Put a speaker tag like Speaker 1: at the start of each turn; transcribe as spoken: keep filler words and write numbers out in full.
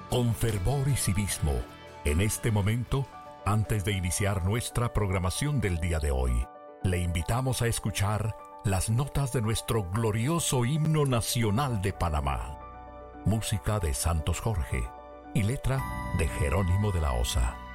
Speaker 1: con fervor y civismo. En este momento, antes de iniciar nuestra programación del día de hoy, le invitamos a escuchar las notas de nuestro glorioso himno nacional de Panamá. Música de Santos Jorge y letra de Jerónimo de la Osa.